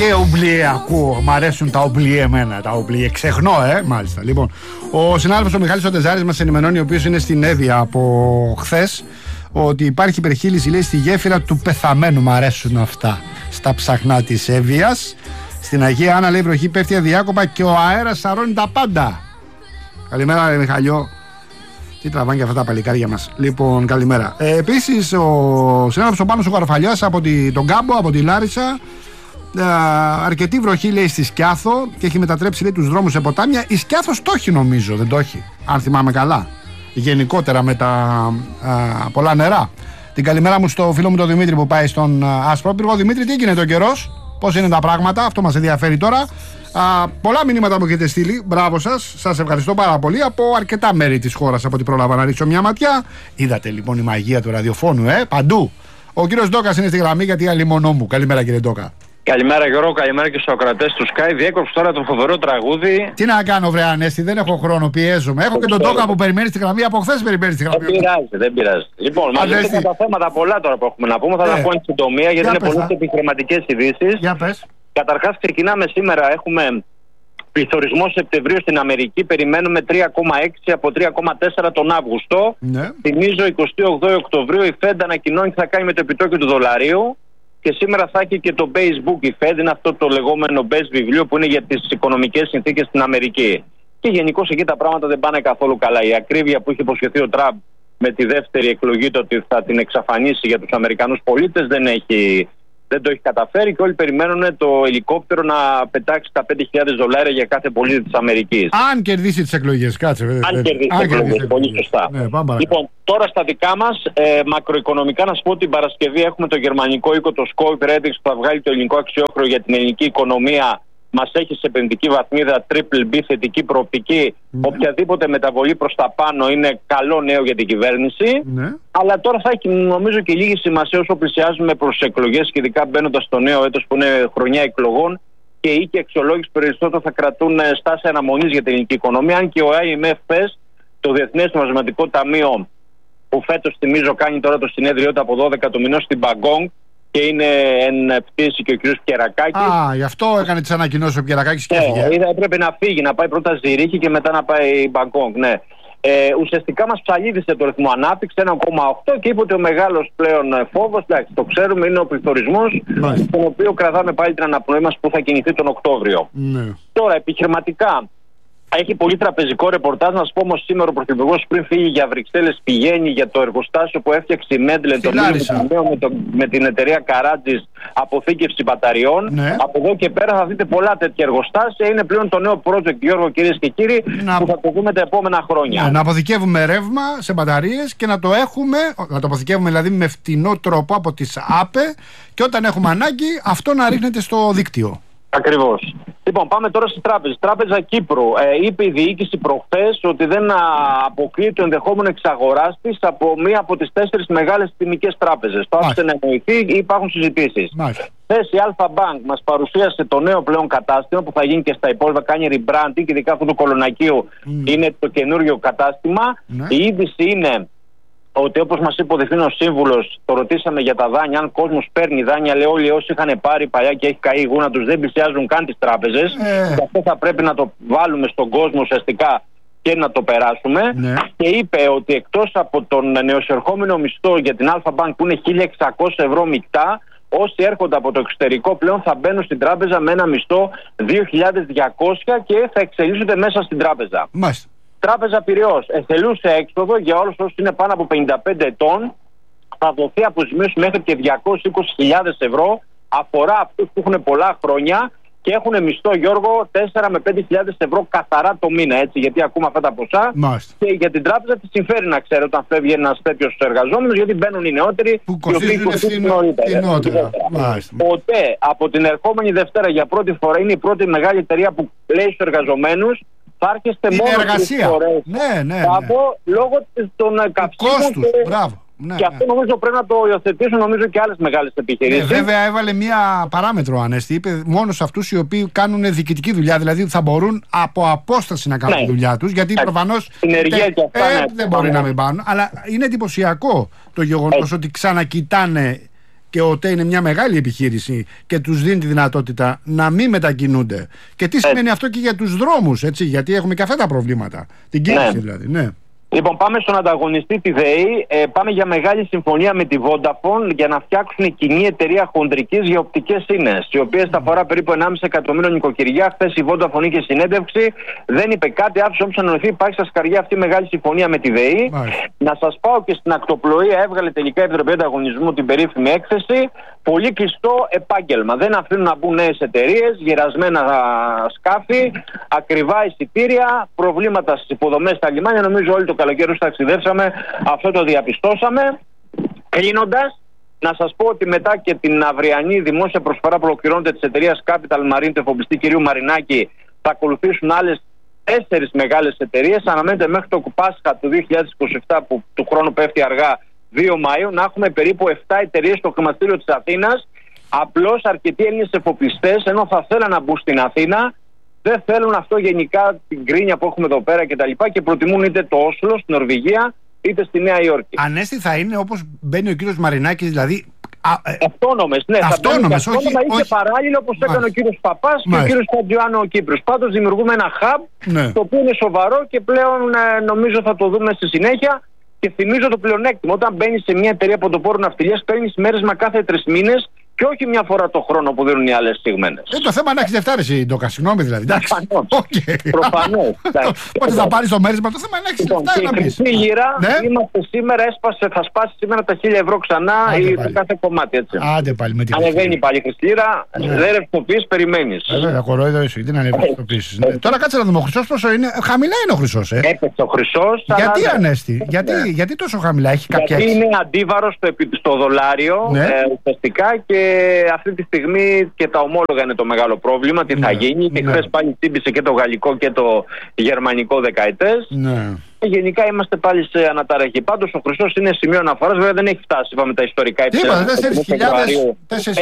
Και ομπλιέ ακούω. Μ' αρέσουν τα ομπλιέ εμένα. Τα ομπλιέ. Ξεχνώ, μάλιστα. Λοιπόν, ο συνάδελφος ο Μιχάλης ο Τεζάρης μας ενημερώνει, ο οποίος είναι στην Εύβοια από χθες, ότι υπάρχει υπερχείληση, λέει, στη γέφυρα του πεθαμένου. Μ' αρέσουν αυτά. Στα ψαχνά της Εύβοιας. Στην Αγία Άννα, λέει, βροχή πέφτει αδιάκοπα και ο αέρας σαρώνει τα πάντα. Καλημέρα, Μιχαλιό. Τι τραβάνε και αυτά τα παλικάρια μας. Λοιπόν, καλημέρα. Επίσης, ο συνάδελφος ο Πάνος ο Καροφαλιάς από τον Κάμπο, από τη Λάρισα. Αρκετή βροχή, λέει, στη Σκιάθο και έχει μετατρέψει, λέει, τους δρόμους σε ποτάμια. Η Σκιάθος το έχει, νομίζω, δεν το έχει, αν θυμάμαι καλά. Γενικότερα με τα πολλά νερά. Την καλημέρα μου στο φίλο μου τον Δημήτρη που πάει στον Ασπρόπυργο. Δημήτρη, τι γίνεται ο καιρός, πώς είναι τα πράγματα, αυτό μας ενδιαφέρει τώρα. Πολλά μηνύματα που έχετε στείλει, μπράβο σας, σας ευχαριστώ πάρα πολύ, από αρκετά μέρη της χώρας, από ό,τι πρόλαβα να ρίξω μια ματιά. Είδατε λοιπόν η μαγεία του ραδιοφώνου, παντού. Ο κύριος Ντόκας είναι στη γραμμή, γιατί αλλημονό μου. Καλημέρα, κύριε Ντόκα. Καλημέρα, Γιώργο, καλημέρα και στους ακροατές του Sky. Διέκοψε τώρα το φοβερό τραγούδι. Τι να κάνω, βρε Ανέστη, δεν έχω χρόνο, πιέζομαι. Έχω και τον Ντόκα που περιμένει στη γραμμή, από χθες περιμένει στη γραμμή. Δεν πειράζει. Λοιπόν, μαζεύουμε τα θέματα πολλά τώρα που έχουμε να πούμε. Θα τα πω εν συντομία, γιατί είναι πολλές επιχειρηματικές ειδήσεις. Για πες. Καταρχάς, ξεκινάμε σήμερα. Έχουμε πληθωρισμό Σεπτεμβρίου στην Αμερική. Περιμένουμε 3,6 από 3,4 τον Αύγουστο. Ναι. Θυμίζω 28 Οκτωβρίου η Fed ανακοινώνει τι θα κάνει με το επιτόκιο του δολαρίου. Και σήμερα θα έχει και το Base Book η Fed, είναι αυτό το λεγόμενο Base βιβλίο που είναι για τις οικονομικές συνθήκες στην Αμερική. Και γενικώς εκεί τα πράγματα δεν πάνε καθόλου καλά. Η ακρίβεια που είχε υποσχεθεί ο Τραμπ με τη δεύτερη εκλογή του ότι θα την εξαφανίσει για τους Αμερικανούς πολίτες δεν το έχει καταφέρει και όλοι περιμένουν το ελικόπτερο να πετάξει τα $5.000 για κάθε πολίτη της Αμερικής. Αν κερδίσει τις εκλογές, κάτσε. Αν κερδίσει τις εκλογές, πολύ σωστά. Ναι, λοιπόν, τώρα στα δικά μας, μακροοικονομικά να σου πω ότι την Παρασκευή έχουμε το γερμανικό οίκο, το Scope Ratings, που θα βγάλει το ελληνικό αξιόχρο για την ελληνική οικονομία. Μας έχει σε επενδυτική βαθμίδα BBB, θετική προοπτική. Οποιαδήποτε μεταβολή προς τα πάνω είναι καλό νέο για την κυβέρνηση. Αλλά τώρα θα έχει, νομίζω, και λίγη σημασία όσο πλησιάζουμε προς εκλογές και ειδικά μπαίνοντας στο νέο έτος που είναι χρονιά εκλογών. Και οι οίκοι αξιολόγηση περισσότερο θα κρατούν στάση αναμονής για την ελληνική οικονομία. Αν και ο IMF, το Διεθνές Νομισματικό Ταμείο, που φέτος, θυμίζω, κάνει τώρα το συνέδριό του από 12 το μηνός στην Μπαγκόγκ. Και είναι εν πτήση και ο κ. Κερακάκης. Γι' αυτό έκανε τις ανακοινώσεις ο Κερακάκης και έφυγε. Έπρεπε να φύγει, να πάει πρώτα Ζηρίχη και μετά να πάει Μπαγκόγκ. Ναι. Ουσιαστικά μας ψαλίδησε το ρυθμό ανάπτυξη 1,8 και είπε ότι ο μεγάλος πλέον φόβος, εντάξει, το ξέρουμε, είναι ο πληθωρισμός, τον οποίο κρατάμε πάλι την αναπνοή μας που θα κινηθεί τον Οκτώβριο. Τώρα, επιχειρηματικά. Έχει πολύ τραπεζικό ρεπορτάζ. Να σου πω όμως, σήμερα ο Πρωθυπουργός πριν φύγει για Βρυξέλλες πηγαίνει για το εργοστάσιο που έφτιαξε η Μέντλεν, το με την εταιρεία Καράτζης, αποθήκευση μπαταριών. Από εδώ και πέρα θα δείτε πολλά τέτοια εργοστάσια. Είναι πλέον το νέο project, Γιώργο, κυρίες και κύριοι, που θα το δούμε τα επόμενα χρόνια. Να αποθηκεύουμε ρεύμα σε μπαταρίες και να το αποθηκεύουμε δηλαδή με φτηνό τρόπο από τις ΑΠΕ και όταν έχουμε ανάγκη αυτό να ρίχνεται στο δίκτυο. Ακριβώς. Λοιπόν, πάμε τώρα στις τράπεζες. Τράπεζα Κύπρου. Είπε η διοίκηση προχθές ότι δεν αποκλείει το ενδεχόμενο εξαγοράς της από μία από τις 4 μεγάλες τιμικές τράπεζες. Το άφησε να εννοηθεί ή υπάρχουν συζητήσεις. Χθες η Alpha Bank μας παρουσίασε το νέο πλέον κατάστημα που θα γίνει και στα υπόλοιπα, κάνει rebranding και ειδικά αυτό του Κολονακίου είναι το καινούριο κατάστημα. Η είδηση είναι ότι, όπως μας είπε ο διευθύνων σύμβουλος, το ρωτήσαμε για τα δάνεια, αν κόσμος παίρνει δάνεια, λέει όλοι όσοι είχαν πάρει παλιά και έχει καεί η γούνα τους δεν πλησιάζουν καν τις τράπεζες. Και αυτό θα πρέπει να το βάλουμε στον κόσμο ουσιαστικά και να το περάσουμε. Και είπε ότι εκτός από τον νεοσερχόμενο μισθό για την Alpha Bank που είναι 1.600 ευρώ μεικτά, όσοι έρχονται από το εξωτερικό πλέον θα μπαίνουν στην τράπεζα με ένα μισθό 2.200 και θα εξελίσσονται μέσα στην τράπεζα. Τράπεζα Πειραιώς, εθελούσε έξοδο για όλους όσους είναι πάνω από 55 ετών. Θα δοθεί αποζημίωση μέχρι και 220.000 ευρώ. Αφορά αυτούς που έχουν πολλά χρόνια και έχουν μισθό, Γιώργο, 4 με 5.000 ευρώ καθαρά το μήνα. Έτσι, γιατί ακούμε αυτά τα ποσά. Και για την τράπεζα τη συμφέρει να ξέρει όταν φεύγει ένας τέτοιος εργαζόμενος, γιατί μπαίνουν οι νεότεροι που κοστίζουν νωρίτερα. Ποτέ από την ερχόμενη Δευτέρα για πρώτη φορά είναι η πρώτη μεγάλη εταιρεία που λέει στους εργαζομένους θα έρχεστε μόνο 3 φορές λόγω των καυσίμων και αυτό νομίζω πρέπει να το υιοθετήσουν και άλλες μεγάλες επιχειρήσεις. Βέβαια έβαλε μία παράμετρο, Ανέστη. Είπε μόνο σε αυτούς οι οποίοι κάνουν διοικητική δουλειά, δηλαδή θα μπορούν από απόσταση να κάνουν τη δουλειά τους, γιατί προφανώς δεν μπορεί να μην πάνε. Αλλά είναι εντυπωσιακό το γεγονός ότι ξανακοιτάνε και ο ΟΤΕ είναι μια μεγάλη επιχείρηση και τους δίνει τη δυνατότητα να μην μετακινούνται. Και τι σημαίνει αυτό και για τους δρόμους, έτσι, γιατί έχουμε και αυτά τα προβλήματα. Την κίνηση δηλαδή. Ναι. Λοιπόν, πάμε στον ανταγωνιστή τη ΔΕΗ. Πάμε για μεγάλη συμφωνία με τη Vodafone για να φτιάξουν κοινή εταιρεία χοντρικής για οπτικές ίνες, οι οποίες θα αφορά περίπου 1,5 εκατομμύριο νοικοκυριά. Χθες η Vodafone είχε συνέντευξη, δεν είπε κάτι, άφησε όπως ανανοηθεί. Υπάρχει στα σκαριά αυτή η μεγάλη συμφωνία με τη ΔΕΗ. Να σας πάω και στην ακτοπλοεία, έβγαλε τελικά η Επιτροπή Ανταγωνισμού την περίφημη έκθεση. Πολύ κλειστό επάγγελμα. Δεν αφήνουν να μπουν νέες εταιρείες, γερασμένα σκάφη, ακριβά εισιτήρια, προβλήματα στις υποδομές στα λιμάνια. Νομίζω όλοι το καλοκαίρι όσο ταξιδέψαμε αυτό το διαπιστώσαμε. Κλείνοντας, να σας πω ότι μετά και την αυριανή δημόσια προσφορά που ολοκληρώνεται της εταιρείας Capital Marine του εφοπλιστή κ. Μαρινάκη, θα ακολουθήσουν άλλες 4 μεγάλες εταιρείες. Αναμένεται μέχρι το Πάσχα του 2027, που του χρόνου πέφτει αργά, 2 Μαΐου, να έχουμε περίπου 7 εταιρείες στο χρηματιστήριο της Αθήνας. Απλώς αρκετοί Έλληνες εφοπλιστές, ενώ θα θέλουν να μπουν στην Αθήνα, δεν θέλουν αυτό γενικά, την κρίνια που έχουμε εδώ πέρα κτλ. Και προτιμούν είτε το Όσλο, στην Νορβηγία, είτε στη Νέα Υόρκη. Ανέστη θα είναι όπως μπαίνει ο κύριος Μαρινάκης, δηλαδή. Αυτόνομες, ναι. Αυτόνομες, όχι. Και παράλληλα όπως έκανε ο κύριος Παπάς και ο κύριος Χατζιωάννου ο Κύπρος. Πάντως δημιουργούμε ένα hub, το οποίο είναι σοβαρό και πλέον νομίζω θα το δούμε στη συνέχεια. Και θυμίζω το πλεονέκτημα. Όταν μπαίνεις σε μια εταιρεία πρωτοπόρου ναυτιλίας, παίρνεις μέρισμα κάθε 3 μήνες και όχι μια φορά το χρόνο που δίνουν οι άλλες στιγμένες. Το θέμα να έχεις δευτάρες, Ντόκα, συγγνώμη δηλαδή. Προφανώς. Πότε θα πάρεις το μέρισμα, το θέμα να έχεις λεφτά να πεις. Στη γύρα, είμαστε σήμερα, θα σπάσει σήμερα τα 1.000 ευρώ ξανά ή το κάθε κομμάτι. Έτσι. Άντε πάλι με τη ανεβαίνει πάλι η χρυσλίρα, δεν ρευστοποιείς, περιμένεις. Βέβαια, κορόιδο εσύ, δεν ανεβαίνει. Τώρα κάτσε να δούμε, ο χρυσός πόσο είναι. Χαμηλά είναι ο χρυσός. Έπεσε ο χρυσός. Γιατί Ανέστη, γιατί τόσο χαμηλά, έχει κάποια. Γιατί είναι αντίβαρος στο δολάριο ουσιαστικά και αυτή τη στιγμή και τα ομόλογα είναι το μεγάλο πρόβλημα. Τι θα γίνει, και χθες πάλι τσίμπησε και το γαλλικό και το γερμανικό δεκαετές. Γενικά είμαστε πάλι σε αναταραχή. Πάντως ο χρυσός είναι σημείο αναφοράς, βέβαια δεν έχει φτάσει, είπαμε, τα ιστορικά υψηλά.